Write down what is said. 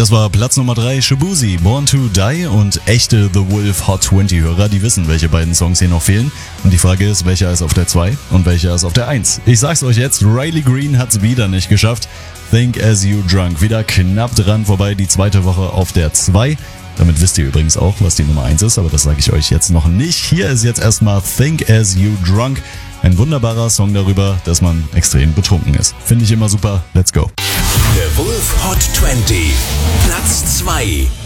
Das war Platz Nummer 3, Shaboozey, Born to Die, und echte The Wolf Hot 20 Hörer, die wissen, welche beiden Songs hier noch fehlen. Und die Frage ist, welcher ist auf der 2 und welcher ist auf der 1? Ich sag's euch jetzt, Riley Green hat's wieder nicht geschafft. Think As You Drunk, wieder knapp dran vorbei, die zweite Woche auf der 2. Damit wisst ihr übrigens auch, was die Nummer 1 ist, aber das sage ich euch jetzt noch nicht. Hier ist jetzt erstmal Think As You Drunk, ein wunderbarer Song darüber, dass man extrem betrunken ist. Finde ich immer super, let's go. The Wolf Hot 20, Platz 2.